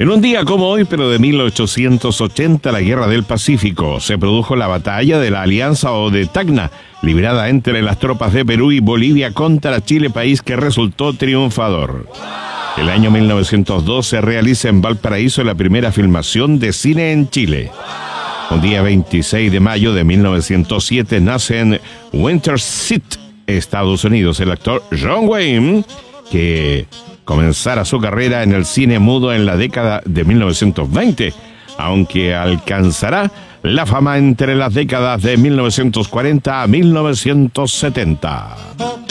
En un día como hoy, pero de 1880, la Guerra del Pacífico, se produjo la batalla de la Alianza o de Tacna, librada entre las tropas de Perú y Bolivia contra Chile, país que resultó triunfador. El año 1902 se realiza en Valparaíso la primera filmación de cine en Chile. Un día 26 de mayo de 1907 nace en Winterset, Estados Unidos, el actor John Wayne, que comenzara su carrera en el cine mudo en la década de 1920, aunque alcanzará la fama entre las décadas de 1940 a 1970.